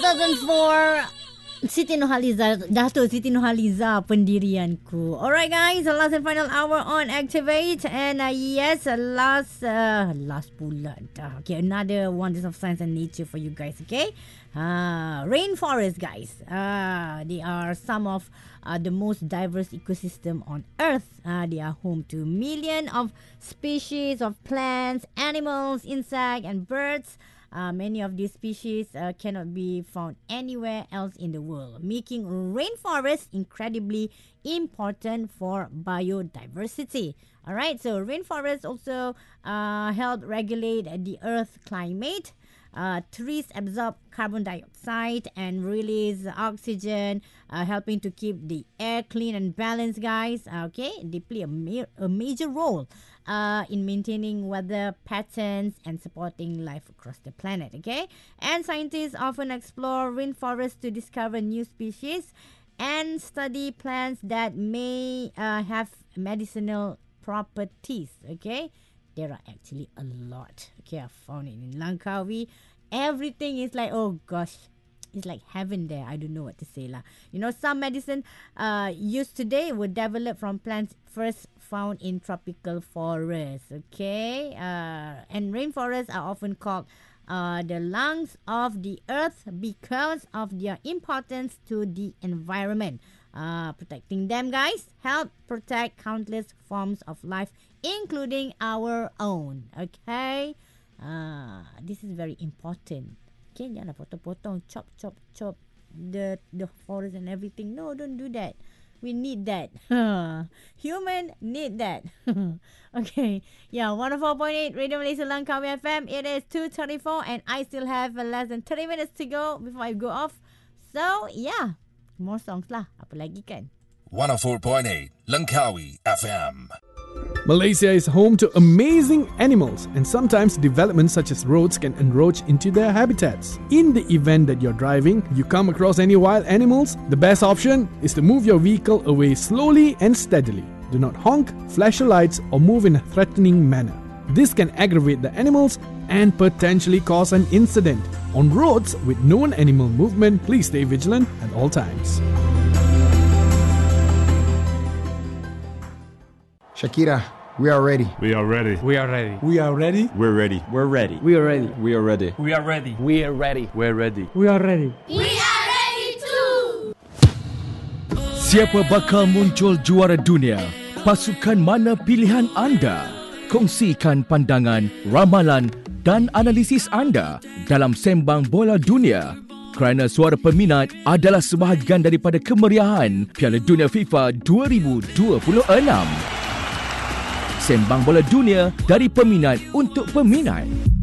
2004, Siti Nurhaliza, Dato' Siti Nurhaliza, pendirianku. Alright guys, last and final hour on Activate. And yes, last bulan dah. Okay, another wonders of science and nature for you guys, okay? Rainforest guys. They are some of the most diverse ecosystem on Earth. They are home to millions of species of plants, animals, insects and birds. Many of these species cannot be found anywhere else in the world, making rainforests incredibly important for biodiversity. Alright, so rainforests also help regulate the Earth's climate. Trees absorb carbon dioxide and release oxygen, helping to keep the air clean and balanced, guys. Okay, they play a major role in maintaining weather patterns and supporting life across the planet. Okay, and scientists often explore rainforests to discover new species and study plants that may have medicinal properties. Okay, there are actually a lot. Okay, I found it in Langkawi. Everything is like, oh gosh, it's like heaven there. I don't know what to say lah. You know, some medicine used today were developed from plants first found in tropical forests. Okay, and rainforests are often called the lungs of the earth because of their importance to the environment. Protecting them, guys, help protect countless forms of life, including our own. Okay, this is very important. Okay, jangan potong-potong, chop the forest and everything. No, don't do that. We need that. Human need that. Okay. Yeah, 104.8 Radio Malaysia Langkawi FM. It is 2:34 and I still have less than 30 minutes to go before I go off. So, yeah. More songs lah. Apa lagi kan? 104.8 Langkawi FM. Malaysia is home to amazing animals, and sometimes developments such as roads can encroach into their habitats. In the event that you're driving, you come across any wild animals, the best option is to move your vehicle away slowly and steadily. Do not honk, flash your lights, or move in a threatening manner. This can aggravate the animals and potentially cause an incident. On roads with known animal movement, please stay vigilant at all times. Shakira, we are ready. We are ready. We are ready. We are ready. We're ready. We're ready. We are ready. We are ready. We are ready. We are ready. We're ready. We are ready. We are ready too. Siapa bakal muncul juara dunia? Pasukan mana pilihan anda? Kongsikan pandangan, ramalan dan analisis anda dalam Sembang Bola Dunia. Kerana suara peminat adalah sebahagian daripada kemeriahan Piala Dunia FIFA 2026. Sembang Bola Dunia dari peminat untuk peminat.